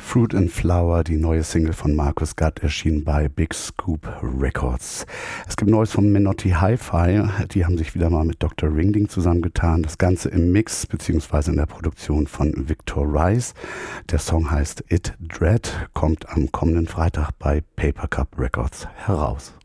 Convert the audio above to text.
Fruit and Flower, die neue Single von Markus Gatt, erschien bei Big Scoop Records. Es gibt Neues von Menotti Hi-Fi, die haben sich wieder mal mit Dr. Ringding zusammengetan. Das Ganze im Mix bzw. in der Produktion von Victor Rice. Der Song heißt It Dread, kommt am kommenden Freitag bei Paper Cup Records heraus.